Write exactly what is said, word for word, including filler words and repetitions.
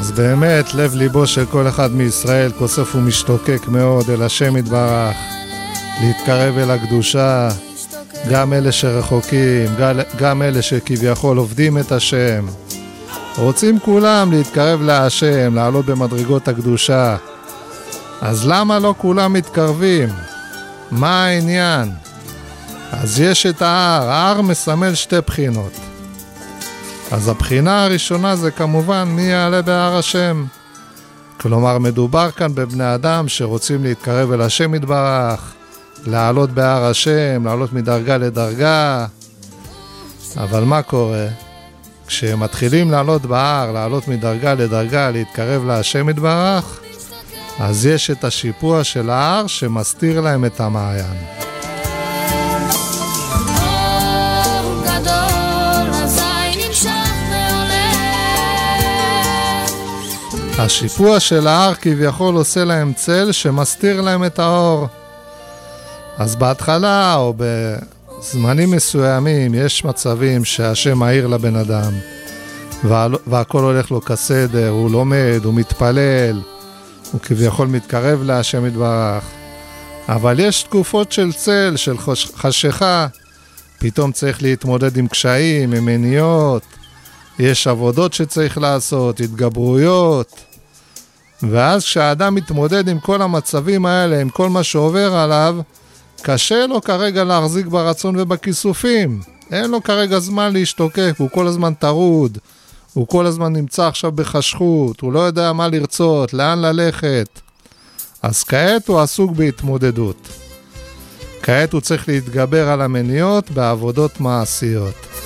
אז באמת לב ליבו של כל אחד מישראל כוסף ומשתוקק מאוד אל השם יתברך, להתקרב אל הקדושה, גם אלה שרחוקים, גם אלה שכביכול עובדים את השם, רוצים כולם להתקרב להשם, לעלות במדרגות הקדושה. אז למה לא כולם מתקרבים? מה העניין? אז יש את ההר, ההר מסמל שתי בחינות. אז הבחינה הראשונה זה כמובן מי יעלה בהר השם. כלומר מדובר כאן בבני אדם שרוצים להתקרב אל השם יתברך, לעלות בהר השם, לעלות מדרגה לדרגה. אבל מה קורה? כשהם מתחילים לעלות בהר, לעלות מדרגה לדרגה, להתקרב להשם יתברך, אז יש את השיפוע של ההר שמסתיר להם את המעיין. השיפוע של ההר כביכול עושה להם צל שמסתיר להם את האור. אז בהתחלה או בזמנים מסוימים יש מצבים שהשם מאיר לבן אדם והכל הולך לו כסדר, הוא לומד, הוא מתפלל, הוא כביכול מתקרב להשם יתברך. אבל יש תקופות של צל, של חשיכה, פתאום צריך להתמודד עם קשיים, עם מניעות, יש עבודות שצריך לעשות, התגברויות. ואז כשהאדם מתמודד עם כל המצבים האלה, עם כל מה שעובר עליו, קשה לו כרגע להחזיק ברצון ובכיסופים. אין לו כרגע זמן להשתוקק, הוא כל הזמן טרוד, הוא כל הזמן נמצא עכשיו בחשכות, הוא לא יודע מה לרצות, לאן ללכת. אז כעת הוא עסוק בהתמודדות. כעת הוא צריך להתגבר על המניעות בעבודות מעשיות.